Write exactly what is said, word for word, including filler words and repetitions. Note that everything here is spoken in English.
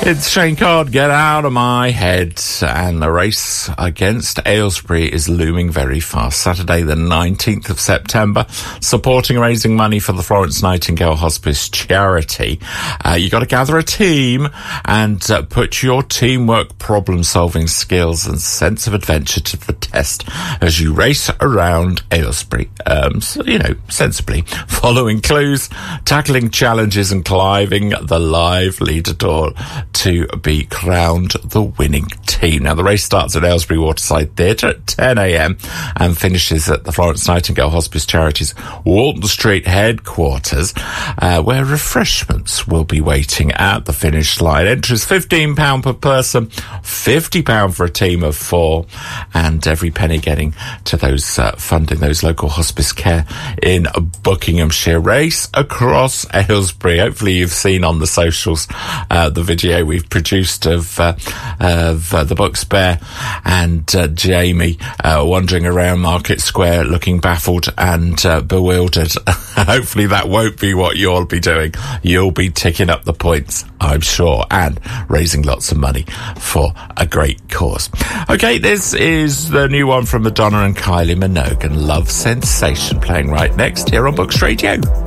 It's Shane Codd, Get Out of My Head, and the race against Aylesbury is looming very fast. Saturday the nineteenth of September, supporting raising money for the Florence Nightingale Hospice charity. Uh, you got to gather a team and uh, put your teamwork, problem-solving skills and sense of adventure to the test as you race around Aylesbury. Um, so, you know, sensibly, following clues, tackling challenges and climbing the live leader door to be crowned the winning team. Now, the race starts at Aylesbury Waterside Theatre at ten a.m. and finishes at the Florence Nightingale Hospice Charity's Walton Street headquarters, uh, where refreshments will be waiting at the finish line. Entries fifteen pounds per person, fifty pounds for a team of four, and every penny getting to those uh, funding those local hospice care in Buckinghamshire. Race across Aylesbury. Hopefully you've seen on the socials uh, the video we've produced of uh, of uh, the Bucks Bear and uh, Jamie uh, wandering around Market Square looking baffled and uh, bewildered. Hopefully that won't be what you'll be doing. You'll be ticking up the points, I'm sure, and raising lots of money for a great cause. Okay, this is the new one from Madonna and Kylie Minogue, and Love Sensation, playing right next here on Books Radio.